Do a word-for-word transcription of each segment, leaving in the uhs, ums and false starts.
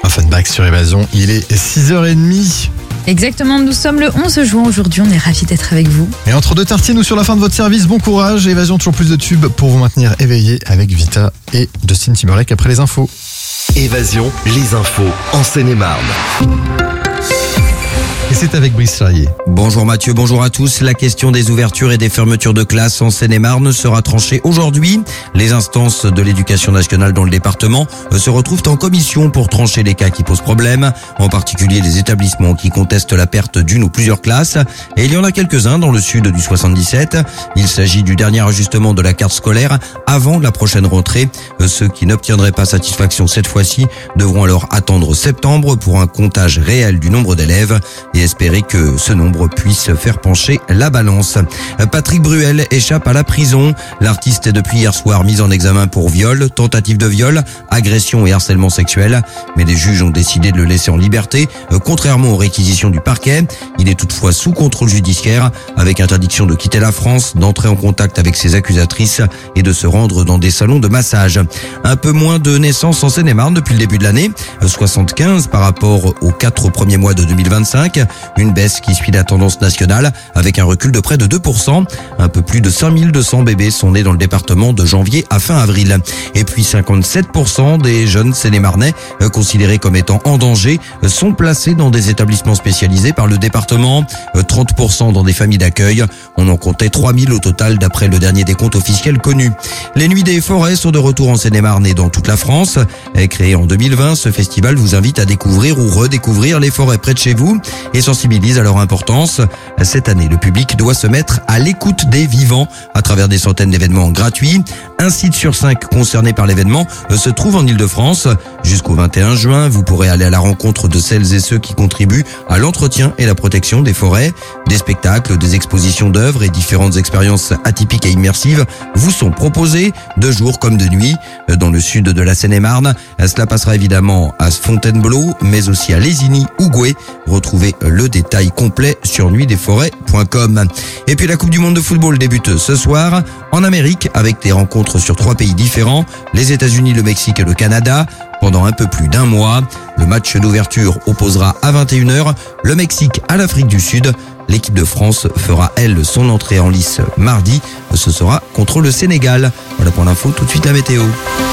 Offenbach sur Évasion, il est six heures trente. Exactement, nous sommes le onze juin aujourd'hui, on est ravis d'être avec vous. Et entre deux tartines ou sur la fin de votre service, bon courage. Évasion, toujours plus de tubes pour vous maintenir éveillé avec Vita et Justin Timberlake après les infos. Évasion, les infos en Seine-et-Marne. Et c'est avec Brice Charrier. Bonjour Mathieu, bonjour à tous. La question des ouvertures et des fermetures de classes en Seine-et-Marne sera tranchée aujourd'hui. Les instances de l'éducation nationale dans le département se retrouvent en commission pour trancher les cas qui posent problème, en particulier les établissements qui contestent la perte d'une ou plusieurs classes. Et il y en a quelques-uns dans le sud du soixante-dix-sept. Il s'agit du dernier ajustement de la carte scolaire avant la prochaine rentrée. Ceux qui n'obtiendraient pas satisfaction cette fois-ci devront alors attendre septembre pour un comptage réel du nombre d'élèves et espérer que ce nombre puisse faire pencher la balance. Patrick Bruel échappe à la prison. L'artiste est depuis hier soir mis en examen pour viol, tentative de viol, agression et harcèlement sexuel. Mais les juges ont décidé de le laisser en liberté, contrairement aux réquisitions du parquet. Il est toutefois sous contrôle judiciaire, avec interdiction de quitter la France, d'entrer en contact avec ses accusatrices et de se rendre dans des salons de massage. Un peu moins de naissances en Seine-et-Marne depuis le début de l'année, soixante-quinze par rapport aux quatre premiers mois de deux mille vingt-cinq. Une baisse qui suit la tendance nationale avec un recul de près de deux pour cent. Un peu plus de cinq mille deux cents bébés sont nés dans le département de janvier à fin avril. Et puis cinquante-sept pour cent des jeunes Seine-et-Marnais considérés comme étant en danger sont placés dans des établissements spécialisés par le département. trente pour cent dans des familles d'accueil. On en comptait trois mille au total d'après le dernier décompte officiel connu. Les Nuits des Forêts sont de retour en Seine-et-Marne et dans toute la France. Créé en deux mille vingt, ce festival vous invite à découvrir ou redécouvrir les forêts près de chez vous et sensibilise à leur importance. Cette année, le public doit se mettre à l'écoute des vivants à travers des centaines d'événements gratuits. Un site sur cinq concerné par l'événement se trouve en Ile-de-France. Jusqu'au vingt et un juin, vous pourrez aller à la rencontre de celles et ceux qui contribuent à l'entretien et la protection des forêts. Des spectacles, des expositions d'œuvres et différentes expériences atypiques et immersives vous sont proposés de jour comme de nuit. Dans le sud de la Seine-et-Marne, cela passera évidemment à Fontainebleau, mais aussi à Lézigny ou Goué. Retrouvez le détail complet sur nuit des forêts point com. Et puis la Coupe du Monde de football débute ce soir en Amérique avec des rencontres sur trois pays différents, les États-Unis, le Mexique et le Canada. Pendant un peu plus d'un mois, le match d'ouverture opposera à vingt et une heures le Mexique à l'Afrique du Sud. L'équipe de France fera, elle, son entrée en lice mardi. Ce sera contre le Sénégal. Voilà pour l'info, tout de suite la météo.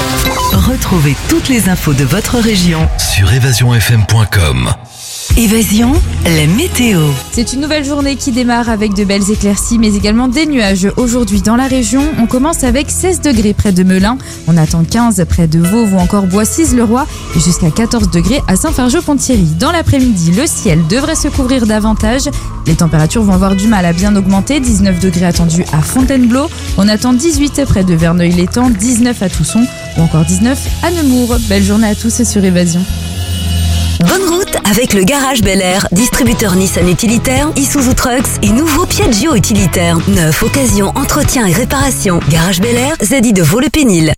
Retrouvez toutes les infos de votre région Sur évasion f m point com. Évasion, la météo. C'est une nouvelle journée qui démarre avec de belles éclaircies mais également des nuages. Aujourd'hui dans la région, on commence avec seize degrés près de Melun, on attend quinze près de Vauvre ou encore Boissy-le-Roi et jusqu'à quatorze degrés à Saint-Fargeau-Ponthierry. Dans l'après-midi, le ciel devrait se couvrir davantage. Les températures vont avoir du mal à bien augmenter, dix-neuf degrés attendus à Fontainebleau, on attend dix-huit près de Verneuil-l'Étang, dix-neuf à Tousson ou encore dix-neuf à Nemours. Belle journée à tous sur Évasion. Bonne route avec le Garage Bel Air, distributeur Nissan utilitaire, Isuzu Trucks et nouveau Piaggio utilitaire. Neuf, occasion, entretien et réparation. Garage Bel Air, Z I de Vaux-le-Pénil.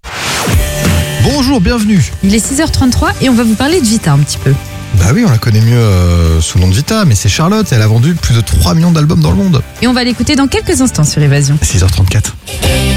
Bonjour, bienvenue. Il est six heures trente-trois et on va vous parler de Vita un petit peu. Bah oui, on la connaît mieux euh, sous le nom de Vita, mais c'est Charlotte, elle a vendu plus de trois millions d'albums dans le monde. Et on va l'écouter dans quelques instants sur Évasion. six heures trente-quatre.